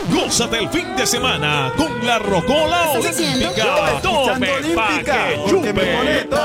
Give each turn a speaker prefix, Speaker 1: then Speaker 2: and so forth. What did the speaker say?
Speaker 1: Gózate el fin de semana con la Rocola
Speaker 2: ¿Qué estás haciendo?
Speaker 1: Olímpica. Tome pa' que
Speaker 3: porque me
Speaker 1: chupe.
Speaker 3: pone